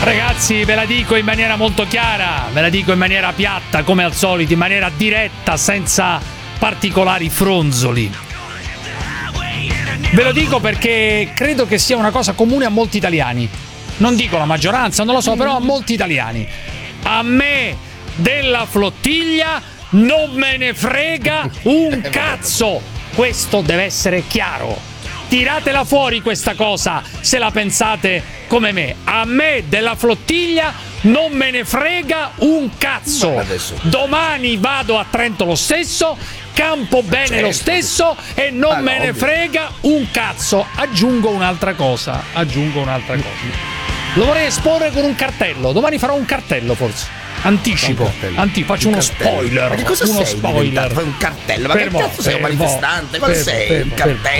Ragazzi, ve la dico in maniera molto chiara, ve la dico in maniera piatta, come al solito, in maniera diretta, senza particolari fronzoli. Ve lo dico perché credo che sia una cosa comune a molti italiani. Non dico la maggioranza, non lo so, però a molti italiani. A me della flottiglia non me ne frega un cazzo. Questo deve essere chiaro. Tiratela fuori questa cosa se la pensate come me. A me della flottiglia non me ne frega un cazzo. Domani vado a Trento lo stesso, campo bene lo stesso e non me ne frega un cazzo. Aggiungo un'altra cosa. Lo vorrei esporre con un cartello. Domani farò un cartello forse. Anticipo, faccio uno spoiler. Ma che cosa uno sei spoiler. Fai un cartello? Ma che cazzo sei un manifestante? Cosa sei? Un cartello?